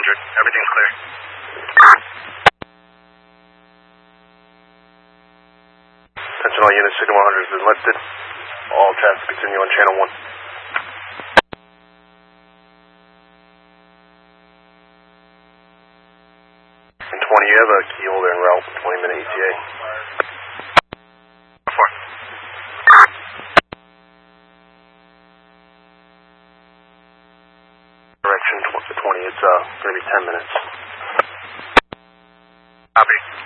Everything's clear. Attention all units, Signal 100 has been lifted. All traffic continue on channel 1. And 20, you have a key holder en route, 20-minute ETA. 4. Direction 20, it's going to be 10 minutes. Copy.